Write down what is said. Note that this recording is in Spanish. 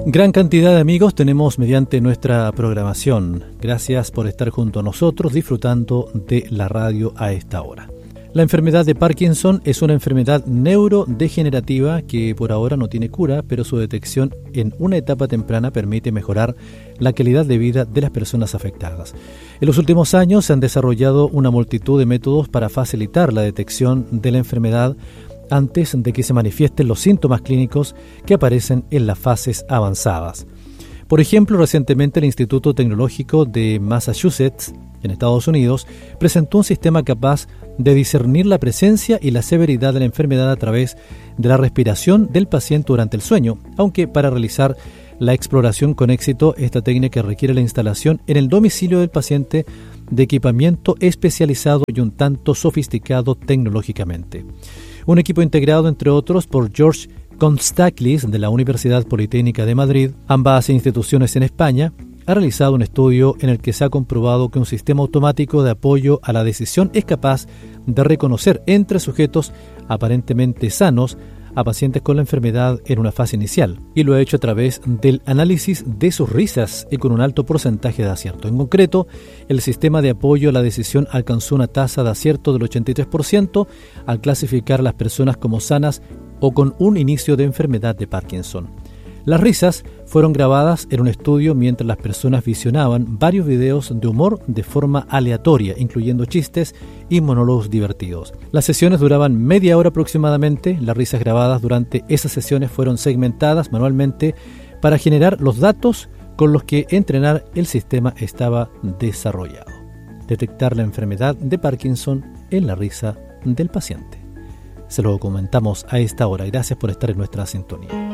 Gran cantidad de amigos tenemos mediante nuestra programación. Gracias por estar junto a nosotros disfrutando de la radio a esta hora. La enfermedad de Parkinson es una enfermedad neurodegenerativa que por ahora no tiene cura, pero su detección en una etapa temprana permite mejorar la calidad de vida de las personas afectadas. En los últimos años se han desarrollado una multitud de métodos para facilitar la detección de la enfermedad antes de que se manifiesten los síntomas clínicos que aparecen en las fases avanzadas. Por ejemplo, recientemente el Instituto Tecnológico de Massachusetts, en Estados Unidos, presentó un sistema capaz de discernir la presencia y la severidad de la enfermedad a través de la respiración del paciente durante el sueño, aunque para realizar la exploración con éxito, esta técnica requiere la instalación en el domicilio del paciente de equipamiento especializado y un tanto sofisticado tecnológicamente. Un equipo integrado, entre otros, por George Constaklis de la Universidad Politécnica de Madrid, ambas instituciones en España, ha realizado un estudio en el que se ha comprobado que un sistema automático de apoyo a la decisión es capaz de reconocer entre sujetos aparentemente sanos a pacientes con la enfermedad en una fase inicial, y lo ha hecho a través del análisis de sus risas y con un alto porcentaje de acierto. En concreto, el sistema de apoyo a la decisión alcanzó una tasa de acierto del 83% al clasificar a las personas como sanas o con un inicio de enfermedad de Parkinson. Las risas fueron grabadas en un estudio mientras las personas visionaban varios videos de humor de forma aleatoria, incluyendo chistes y monólogos divertidos. Las sesiones duraban media hora aproximadamente. Las risas grabadas durante esas sesiones fueron segmentadas manualmente para generar los datos con los que entrenar el sistema estaba desarrollado. Detectar la enfermedad de Parkinson en la risa del paciente. Se lo comentamos a esta hora. Gracias por estar en nuestra sintonía.